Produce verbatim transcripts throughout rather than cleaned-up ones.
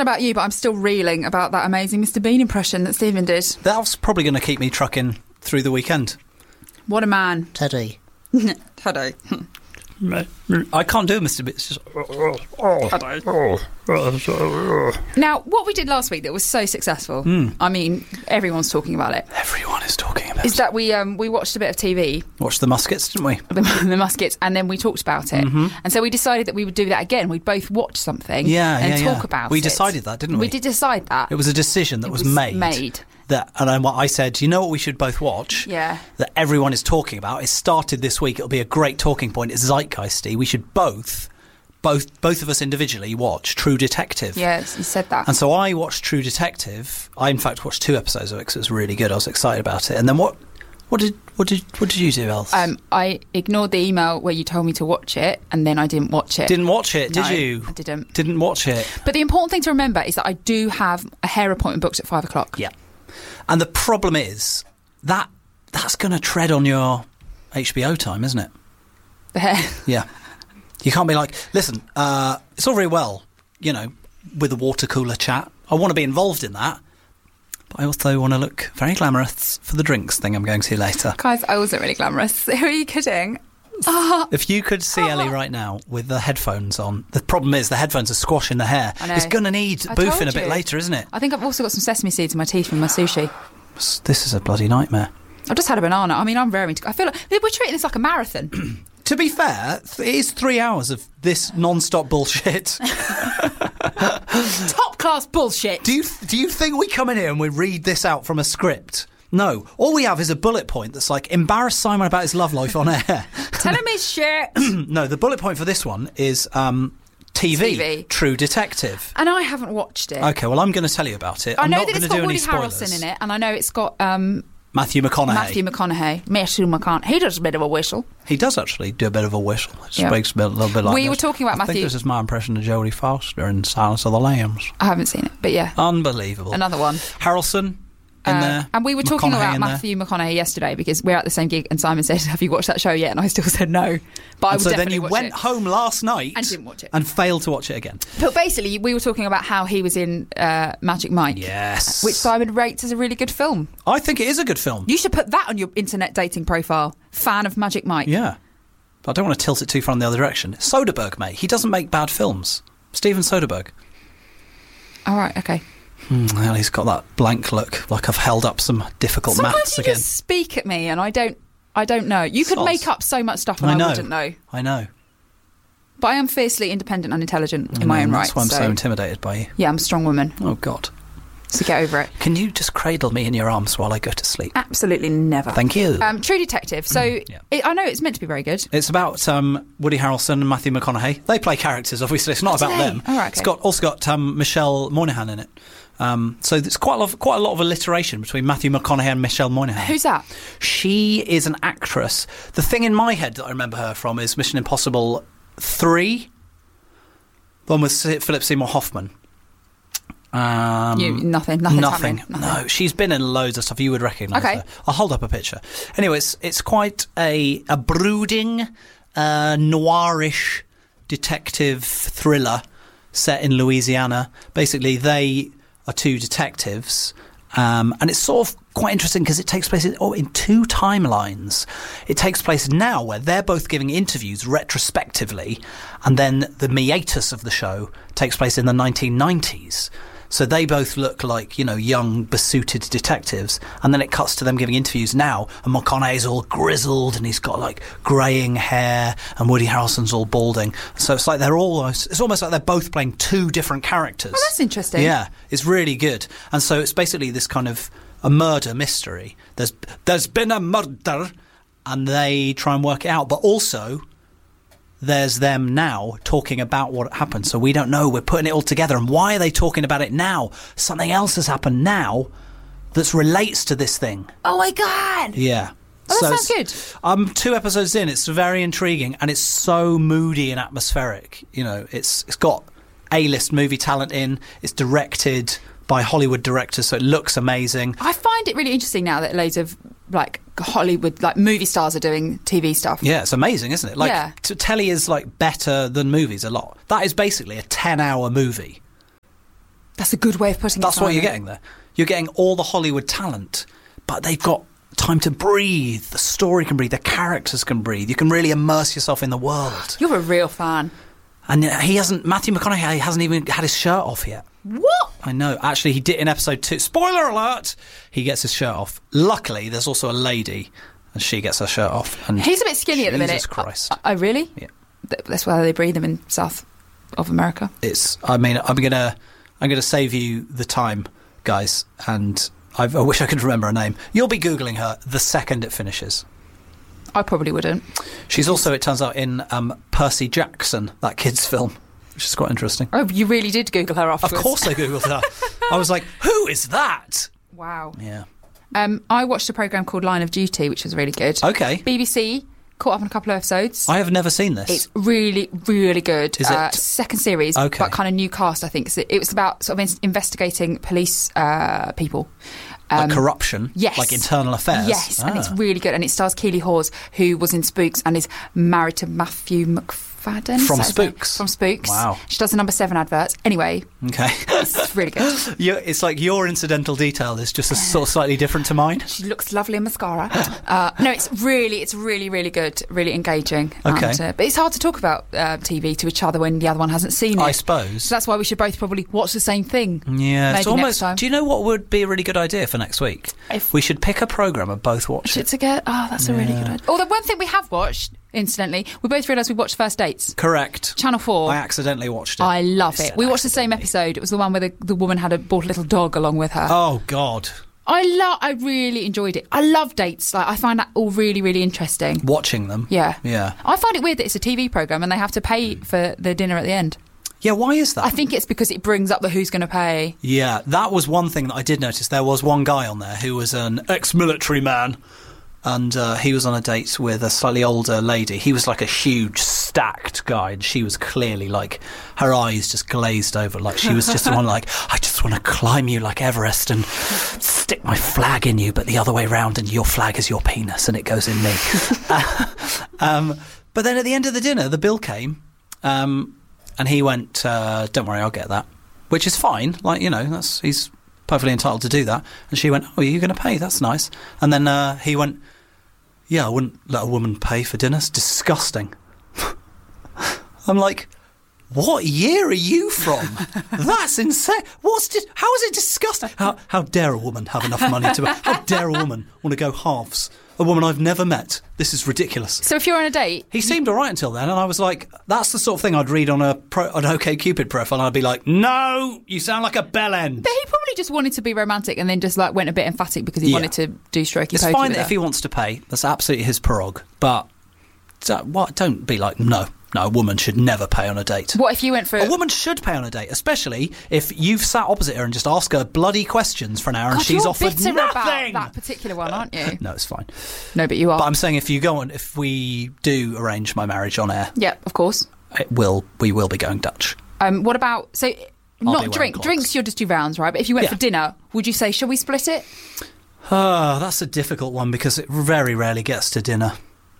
about you, but I'm still reeling about that amazing Mister Bean impression that Stephen did. That's probably going to keep me trucking through the weekend. What a man. Teddy. Teddy. I can't do Mister Bean. It's just... Now, what we did last week that was so successful, mm. I mean, everyone's talking about it. Everyone is talking about it. Is that we um, we watched a bit of T V. Watched the Muskets, didn't we? The, the Muskets, and then we talked about it. Mm-hmm. And so we decided that we would do that again. We'd both watch something yeah, and yeah, talk yeah. about we it. We decided that, didn't we? We did decide that. It was a decision that it was, was made. made. That, and I, I said, you know what we should both watch? Yeah. That everyone is talking about. It started this week. It'll be a great talking point. It's zeitgeisty. We should both, both, both of us individually watch True Detective. Yes, you said that. And so I watched True Detective. I, in fact, watched two episodes of it because it was really good. I was excited about it. And then what? What did what did what did you do, Els? Um, I ignored the email where you told me to watch it, and then I didn't watch it. Didn't watch it, did no, you? I didn't. Didn't watch it. But the important thing to remember is that I do have a hair appointment booked at five o'clock. Yeah. And the problem is that that's going to tread on your H B O time, isn't it? The hair. Yeah. You can't be like, listen, uh, it's all very well, you know, with the water cooler chat. I want to be involved in that. But I also want to look very glamorous for the drinks thing I'm going to later. Guys, I wasn't really glamorous. Who are you kidding? Oh. If you could see Ellie right now with the headphones on, the problem is the headphones are squashing the hair. I know. It's going to need I boofing told a bit you. later, isn't it? I think I've also got some sesame seeds in my teeth from my sushi. This is a bloody nightmare. I've just had a banana. I mean, I'm very into... I feel like we're treating this like a marathon. To be fair, it is three hours of this non-stop bullshit. Top class bullshit. Do you do you think we come in here and we read this out from a script? No. All we have is a bullet point that's like, embarrass Simon about his love life on air. Tell him his shit. No, the bullet point for this one is um, T V, T V. True Detective. And I haven't watched it. Okay, well, I'm going to tell you about it. I I'm know not that going it's to got do Woody any spoilers. Harrelson in it, and I know it's got um, Matthew McConaughey. Matthew McConaughey. Matthew McConaughey. He does a bit of a whistle. He does actually do a bit of a whistle. It Yeah. speaks a, bit, a little bit like We this. were talking about I Matthew- think this is my impression of Jodie Foster in Silence of the Lambs. I haven't seen it, but yeah. Unbelievable. Another one. Harrelson in Uh, there. and we were talking McConaughey about in there. Matthew McConaughey yesterday because we're at the same gig, and Simon said, "Have you watched that show yet?" And I still said no. But I And would so then definitely you watch went it. home last night And didn't watch it. and failed to watch it again. But basically, we were talking about how he was in uh, Magic Mike. Yes. Which Simon rates as a really good film. I think it is a good film. You should put that on your internet dating profile. Fan of Magic Mike. Yeah. But I don't want to tilt it too far in the other direction. Soderbergh, mate. He doesn't make bad films. Steven Soderbergh. All right, okay. Hmm, well, he's got that blank look, like I've held up some difficult Sometimes maths you again. just speak at me and I don't I don't know. You could Soz. make up so much stuff and I I, know. wouldn't know. I know. But I am fiercely independent and intelligent in I my know, own and right. That's why I'm so, so intimidated by you. yeah, I'm a strong woman. Oh, God. So get over it. Can you just cradle me in your arms while I go to sleep? Absolutely never. Thank you. Um, True Detective. So Yeah. it, I know it's meant to be very good. It's about um, Woody Harrelson and Matthew McConaughey. They play characters, obviously. It's not Oh, about do they? them. Oh, right, It's okay. got also got um, Michelle Monaghan in it. Um, so there's quite a lot of, quite a lot of alliteration between Matthew McConaughey and Michelle Monaghan. Who's that? She is an actress. The thing in my head that I remember her from is Mission Impossible three. The one with Philip Seymour Hoffman. Um, You, nothing. Nothing's Nothing. happening. Nothing. No, she's been in loads of stuff. You would recognise Okay. her. I'll hold up a picture. Anyway, it's, it's quite a, a brooding, uh, noirish detective thriller set in Louisiana. Basically, they are two detectives, um, and it's sort of quite interesting because it takes place in, oh, in two timelines. It takes place now where they're both giving interviews retrospectively, and then the hiatus of the show takes place in the nineteen nineties. So they both look like, you know, young, besooted detectives. And then it cuts to them giving interviews now. And McConaughey's all grizzled and he's got, like, greying hair. And Woody Harrelson's all balding. So it's like they're almost... It's almost like they're both playing two different characters. Oh, that's interesting. Yeah, it's really good. And so it's basically this kind of a murder mystery. There's There's been a murder. And they try and work it out. But also... there's them now talking about what happened. So we don't know. We're putting it all together. And why are they talking about it now? Something else has happened now that relates to this thing. Oh my God. Yeah. Oh, that so sounds it's- good. I'm two episodes in. It's very intriguing. And it's so moody and atmospheric. You know, it's it's got A-list movie talent in. It's directed by Hollywood directors, so it looks amazing. I find it really interesting now that loads of like Hollywood, like movie stars are doing T V stuff. Yeah, it's amazing, isn't it? Like, Yeah. t- telly is like better than movies a lot. That is basically a ten-hour movie. That's a good way of putting it. That's what you're Simon. getting there. You're getting all the Hollywood talent, but they've got time to breathe. The story can breathe. The characters can breathe. You can really immerse yourself in the world. You're a real fan. And he hasn't, Matthew McConaughey hasn't even had his shirt off yet. What? I know. Actually, he did in episode two. Spoiler alert! He gets his shirt off. Luckily, there's also a lady, and she gets her shirt off. And he's a bit skinny at the minute. Jesus Christ. Oh, really? Yeah. Th- That's why they breed them in South of America. It's. I mean, I'm gonna, I'm gonna save you the time, guys. And I've, I wish I could remember her name. You'll be googling her the second it finishes. I probably wouldn't. She's also, it turns out, in um, Percy Jackson, that kid's film, which is quite interesting. Oh, you really did Google her afterwards. Of course I googled her. I was like, who is that? Wow. Yeah. Um, I watched a programme called Line of Duty, which was really good. Okay. B B C, caught up on a couple of episodes. I have never seen this. It's really, really good. Is uh, it- second series, Okay. but kind of new cast, I think. So it was about sort of in- investigating police uh, people. Like corruption? Yes. Like internal affairs? Yes, and it's Ah. really good. And it stars Keely Hawes, who was in Spooks and is married to Matthew McFadden. Is From that his name? Spooks? From Spooks. Wow. She does the number seven adverts. Anyway, Okay. it's really good. you it's like your incidental detail is just a sort of slightly different to mine. She looks lovely in mascara. Uh, no, it's really, it's really, really good, really engaging. Okay. And, uh, but it's hard to talk about uh, T V to each other when the other one hasn't seen it. I suppose. So that's why we should both probably watch the same thing. Yeah, it's Maybe next almost. time. Do you know what would be a really good idea for next week? If- we should pick a programme and both watch Should it. together? Oh, that's a really good idea. Although one thing we have watched, incidentally, we both realised we watched First Dates. Correct. Channel four. I accidentally watched it. I love I it. said We watched the same accidentally. episode. It was the one where the, the woman had a, bought a little dog along with her. Oh God. I love. I really enjoyed it. I love dates. Like I find that all really, really interesting. Watching them. Yeah. Yeah. I find it weird that it's a T V programme and they have to pay for the dinner at the end. Yeah, why is that? I think it's because it brings up the who's going to pay. Yeah, that was one thing that I did notice. There was one guy on there who was an ex-military man, and uh, he was on a date with a slightly older lady. He was like a huge, stacked guy, and she was clearly like, her eyes just glazed over, like she was just the one like, I just want to climb you like Everest and stick my flag in you, but the other way round, and your flag is your penis, and it goes in me. uh, um, but then at the end of the dinner, the bill came, um, and he went, uh, don't worry, I'll get that. Which is fine. Like, you know, that's he's perfectly entitled to do that. And she went, oh, are you going to pay? That's nice. And then uh, he went, yeah, I wouldn't let a woman pay for dinner. It's disgusting. I'm like, what year are you from? That's insane. What's di- how is it disgusting? How, how dare a woman have enough money to... How dare a woman want to go halves? A woman I've never met. This is ridiculous. So if you're on a date, He seemed all right until then, and I was like, that's the sort of thing I'd read on a pro, an OkCupid profile, and I'd be like, no, you sound like a bellend. but he probably just wanted to be romantic and then just like went a bit emphatic because he Yeah. wanted to do strokey It's pokey fine with that her. if he wants to pay, that's absolutely his prerog, but uh, what, don't be like, no, no, a woman should never pay on a date. What if you went for A woman should pay on a date, especially if you've sat opposite her and just ask her bloody questions for an hour and God, she's you're offered bitter nothing. about that particular one, aren't you? No, it's fine. No, but you are. But I'm saying if you go on, if we do arrange my marriage on air, Yeah, of course. it will, we will be going Dutch. Um, what about so? be Not wearing drink. clogs. Drinks, you'll just do rounds, right? But if you went Yeah. for dinner, would you say, shall we split it? Oh, that's a difficult one because it very rarely gets to dinner.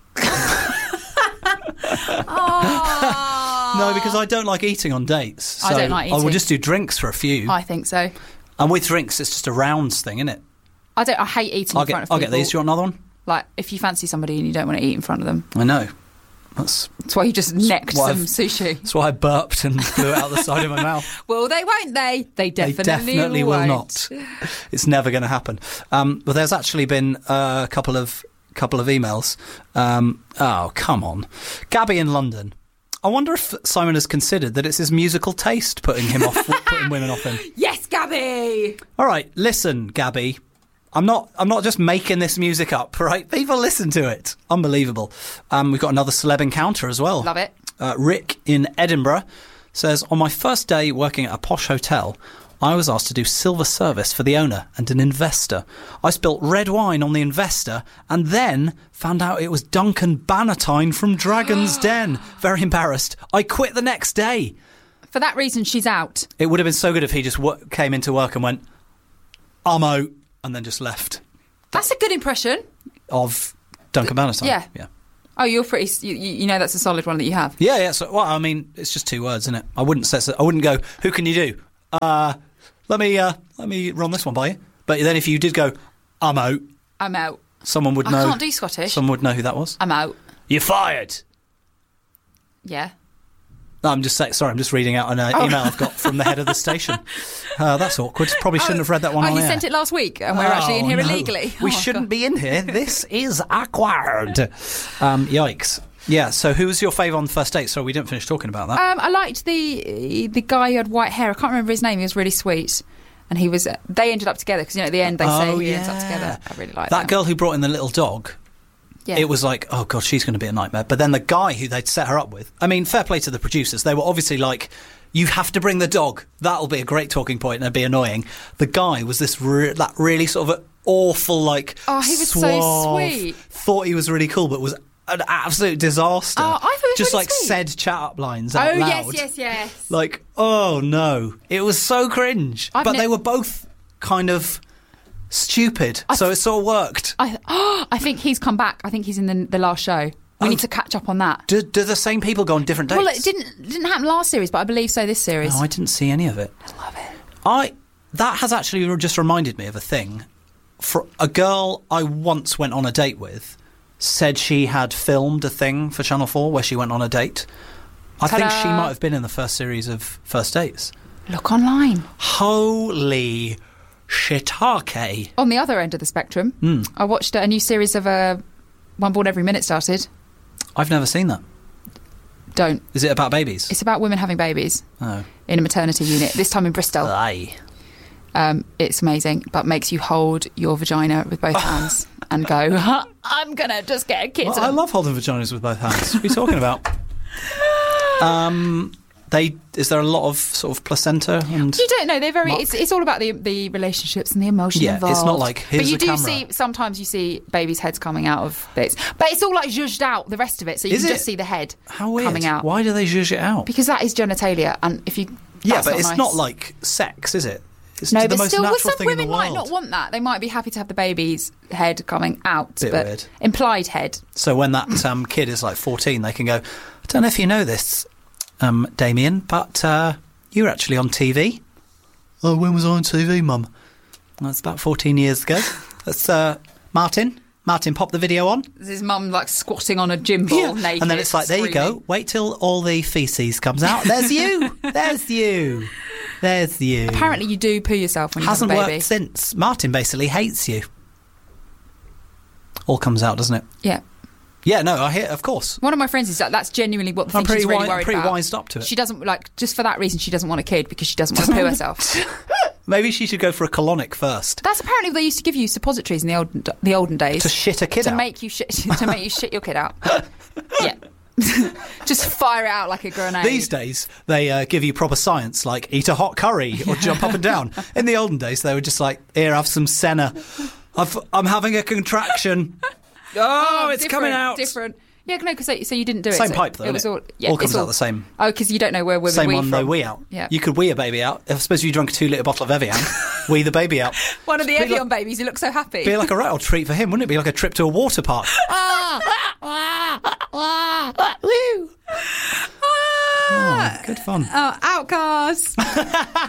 Oh. No, because I don't like eating on dates. So I don't like I will eating. just do drinks for a few. I think so. And with drinks, it's just a rounds thing, isn't it? I don't. I hate eating I'll in front get, of I'll people. get these. Do you want another one? Like if you fancy somebody and you don't want to eat in front of them, I know. That's, that's why you just necked why some I've- sushi. that's why I burped and blew it out the side of my mouth. Well, they won't. They. They definitely. They definitely will won't. not. It's never going to happen. Um, but there's actually been uh, a couple of couple of emails. Um, oh, come on. Gabby in London. I wonder if Simon has considered that it's his musical taste putting him off, putting women off him. Yes, Gabby. All right, listen, Gabby. I'm not. I'm not just making this music up, right? People listen to it. Unbelievable. Um, we've got another celeb encounter as well. Love it. Uh, Rick in Edinburgh says, on my first day working at a posh hotel, I was asked to do silver service for the owner and an investor. I spilt red wine on the investor and then found out it was Duncan Bannatyne from Dragon's Den. Very embarrassed. I quit the next day. For that reason, she's out. It would have been so good if he just w- came into work and went, I'm out, and then just left. That's a good impression. Of Duncan Bannatyne. Yeah. Yeah. Oh, you're pretty. You, you know that's a solid one that you have. Yeah, yeah. So, well, I mean, it's just two words, isn't it? I wouldn't say. So, I wouldn't go. Who can you do? Uh, let me uh, let me run this one by you. But then if you did go, I'm out, I'm out. someone would I know. can't do Scottish. Someone would know who that was. I'm out. You're fired. Yeah. No, I'm just saying, sorry, I'm just reading out an uh, Oh. email I've got from the head of the station. Uh, that's awkward. Probably shouldn't have read that one Oh, on you air. sent it last week and we're actually in Oh, here no. illegally. We Oh, shouldn't God. be in here. This is awkward. Um, yikes. Yeah, so who was your favourite on the first date? Sorry, we didn't finish talking about that. Um, I liked the the guy who had white hair. I can't remember his name. He was really sweet. And he was. They ended up together because, you know, at the end they say Oh, who ends up yeah. together. I really like that that. girl who brought in the little dog, Yeah. it was like, oh, God, she's going to be a nightmare. But then the guy who they'd set her up with, I mean, fair play to the producers. They were obviously like, you have to bring the dog. That'll be a great talking point and it'll be annoying. The guy was this re- that really sort of awful, like, Oh, he was so suave, sweet. Thought he was really cool, but was an absolute disaster. Oh, I thought he was Just really like sweet. said chat up lines out Oh, loud. yes, yes, yes. Like, oh no, it was so cringe. I've but ne- they were both kind of stupid, so it sort of worked. I, oh, I think he's come back. I think he's in the, the last show. We Oh. need to catch up on that. Do, do the same people go on different dates? Well, it didn't didn't happen last series, but I believe so this series. No, I didn't see any of it. I love it. I that has actually just reminded me of a thing. For a girl I once went on a date with, said she had filmed a thing for Channel Four where she went on a date. I think Ta-da. she might have been in the first series of First Dates. Look online. Holy shiitake! On the other end of the spectrum, Hmm. I watched a new series of uh, One Born Every Minute started. I've never seen that. Don't. Is it about babies? It's about women having babies Oh, in a maternity unit, this time in Bristol. aye. Um, it's amazing, but makes you hold your vagina with both hands and go, I'm going to just get a kitten. Well, I love holding vaginas with both hands. What are you talking about? Um, they is there a lot of sort of placenta and You don't know. They're very. Muck. It's, it's all about the the relationships and the emotion Yeah, involved. it's not like, here's But you the do camera. see sometimes you see babies' heads coming out of bits, but it's all like zhuzhed out the rest of it, so you Is can it? just see the head how weird? coming out. Why do they zhuzh it out? Because that is genitalia, and if you yeah, that's but not it's nice. not like sex, is it? It's no, the but most still, well, natural some thing in women the world. might not want that. They might be happy to have the baby's head coming out, Bit but weird. implied head. So when that um, kid is like fourteen, they can go, I don't know if you know this, um, Damien, but uh, you were actually on T V. Oh, when was I on T V, Mum? That's about fourteen years ago. That's uh, Martin. Martin, pop the video on. This is mum like squatting on a gym ball naked. And then it's like, there you go. screaming. Wait till all the feces comes out. There's you. There's you. There's you. Apparently, you do poo yourself when you Hasn't have a baby. worked since. Martin basically hates you. All comes out, doesn't it? Yeah. Yeah, no, I hear, of course. One of my friends is like, that's genuinely what the I'm thing pretty, she's really wi- worried pretty about. wised up to it. She doesn't like just for that reason. She doesn't want a kid because she doesn't want to poo herself. Maybe she should go for a colonic first That's apparently what they used to give you suppositories in the olden the olden days to shit a kid to out. make you shit to make you shit your kid out. Yeah, just fire it out like a grenade. These days, they uh, give you proper science, like eat a hot curry or jump up and down. In the olden days, they were just like, here, have some senna. I've, I'm having a contraction. Oh, it's different, coming out. Different. Yeah, no, because so, so you didn't do it. Same so pipe, though, It was innit? all. Yeah, All comes it's out the same. Oh, because you don't know where women Same wee one, from. they wee out. Yeah. You could wee a baby out. I suppose you drank a two litre bottle of Evian, wee the baby out. One of the Be Evian like- babies who look so happy. Be like a rattle treat for him, wouldn't it? Be like a trip to a water park. Woo! Oh, good fun. Oh, outcast.